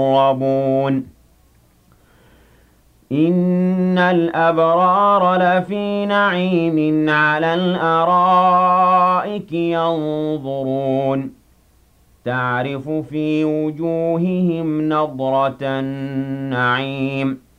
المقربون إن الأبرار لفي نعيم على الأرائك ينظرون تعرف في وجوههم نضرة النعيم